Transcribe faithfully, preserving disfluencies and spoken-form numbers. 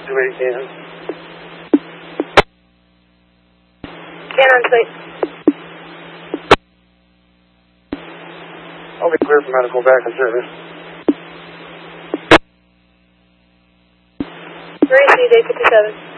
Too many cans. Can on site. I'll be clear for medical back in service. Three C, day fifty-seven.